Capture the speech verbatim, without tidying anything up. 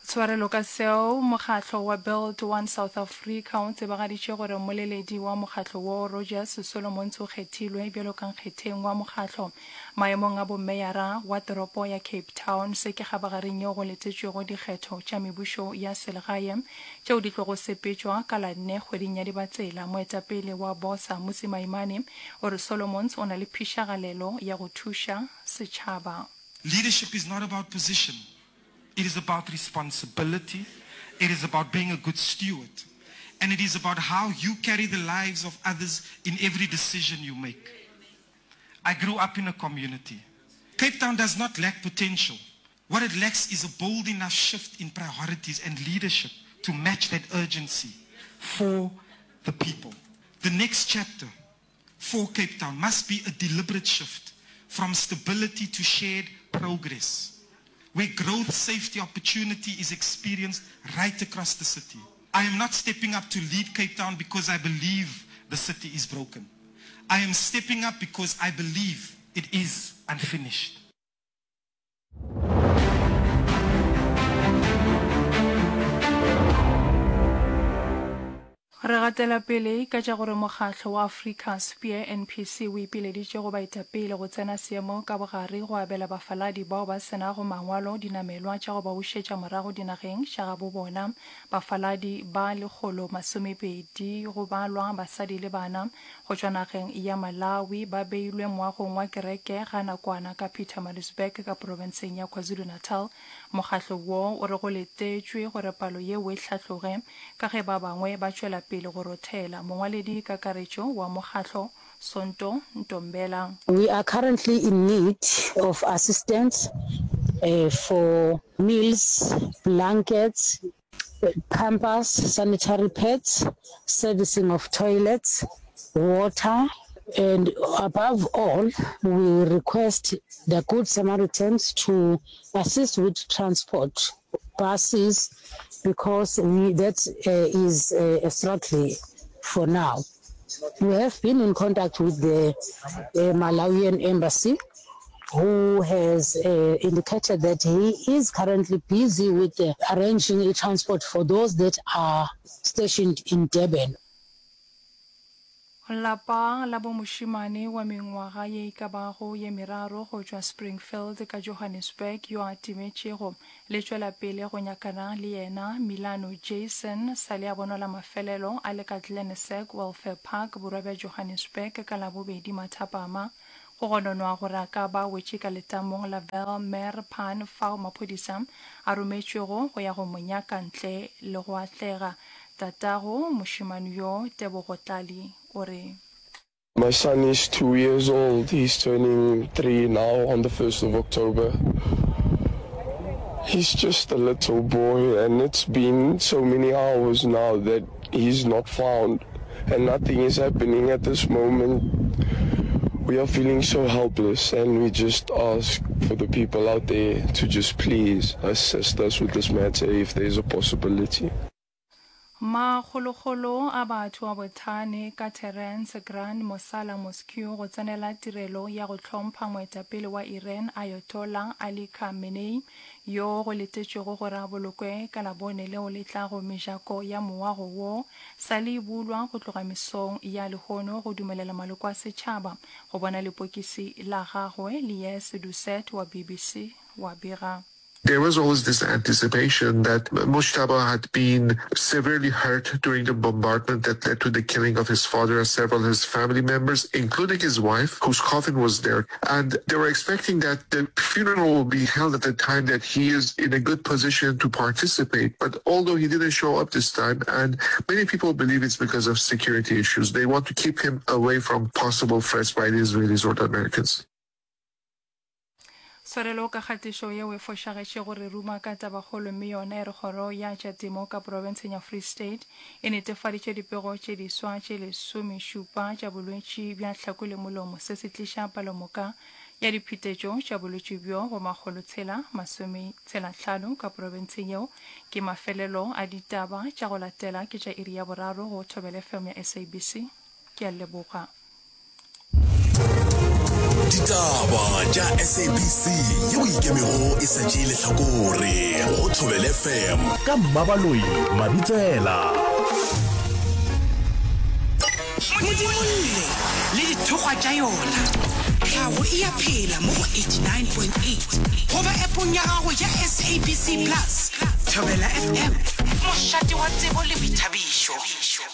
Tshwarelo ka seo mokgatlo wa Build One South Africa o tsebagaditše gore moleledi wa mokgatlo wo Rogers Solomon o kgethilwe bjalo ka nkgetheng wa mokgatlo maemong a bomeyara wa toropo ya Cape Town se ke kgabagareng yeo go letetšwego dikgetho tša mebušo ya selegae tšeo di tlogo sepetšwa ka la nne kgweding ya dibatsela. Moetapele wa bosa Musi Maimane gore Solomon o na le phišagalelo ya go thuša setšhaba. Leadership is not about position. It is about responsibility. It is about being a good steward. And it is about how you carry the lives of others in every decision you make. I grew up in a community. Cape Town does not lack potential. What it lacks is a bold enough shift in priorities and leadership to match that urgency for the people. The next chapter for Cape Town must be a deliberate shift from stability to shared progress, where growth, safety, opportunity is experienced right across the city. I am not stepping up to lead Cape Town because I believe the city is broken. I am stepping up because I believe it is unfinished. Re gatela pele ka tša gore mokgatlo wa Africa Spear N P C o ipileditše go baetapele go tsena seemo ka bogare go abela bafaladi bao ba senago mangwalo dinamelwa tša go ba bušetša morago dinageng tša gabo bona. Bafaladi ba lekgolo masomepedi go balwa basadi le bana go tšwa nageng ya Malawi ba beilwe moagong wa kereke ga nakwana ka Pietermaritzburg ka porofenseng ya KwaZulu-Natal. Mokgatlo wo o re go letetšwe gore palo yeo e hlatloge ka ge ba bangwe ba tšwela pele go rothela. Mongwaledi kakaretšo wa mokgatlo Sonto Ntombela. We are currently in need of assistance uh, for meals, blankets, pampers, sanitary pads, servicing of toilets, water, and above all, we request the Good Samaritans to assist with transport, buses, because we, that uh, is uh, a struggle for now. We have been in contact with the uh, Malawian embassy, who has uh, indicated that he is currently busy with uh, arranging a transport for those that are stationed in Durban. Lapa la bo moshimane wa mengwaga ye ka bago ye meraro go tšwa Springfield ka Johannesburg yo a timetšego le tšwela pele go nyakana le yena Milano Jason sa le a bonala mafelelo a le ka Glenisec Welfare Park borwa bja Johannesburg ka la bobedi mathapama go gononwa gore a ka ba wetše ka letamong la Velmer Pan fao maphodisa a rometšwego go ya go monyaka ntle le go atlega. Tatago moshimane yo Tebogo Tlali ore. My son is two years old. He's turning three now on the first of October. He's just a little boy, and it's been so many hours now that he's not found, and nothing is happening at this moment. We are feeling so helpless, and we just ask for the people out there to just please assist us with this matter if there is a possibility. Ma kgolokgolo a batho wa bothane ka Terence Grand Mosala Mosque go tsenela tirelo ya go tlhompha moetapele wa Iran Ayatollah Ali Khamenei yo go letetšego gore a bolokwe ka labone leo le tla go mejako ya moago wo sa le bulwa go tloga mesong ya lehono go dumelela maloko a setšhaba go bona lepokisi la gagwe le Yes Duset wa B B C wa bega. There was always this anticipation that Mujtaba had been severely hurt during the bombardment that led to the killing of his father and several of his family members, including his wife, whose coffin was there. And they were expecting that the funeral will be held at the time that he is in a good position to participate. But although he didn't show up this time, and many people believe it's because of security issues, they want to keep him away from possible threats by the Israelis or the Americans. Sorelo ka kgatišo yeo e fošagetše gore ruma ka tabagolo mme yona e re kgoro ya tša temo ka porofenseng ya Free State e netefaditše dipego tše diswa tše lesomešupa tša bolwetši bja tlhako le molomo se se tliša palomoka ya diphetetšo tša bolwetši bjo go makgolo tshela masome tshela hlano ka porofenseng yeo ke mafelelo a ditaba tša go latela ke tša iri ya boraro go Thobela F M ya S A B C ke a leboga. ditaba tša S A B C yeo ikemego e sa tšeele hlakore go Thobela F M ka Mmabaloi Mabitsela. Modimolle le dithokgwa tša yona tlhago e ya phela mo go eighty-nine point eight goba appong ya gago ya S A B C plus Thobela F M mošate wa tsebo le boithabišo.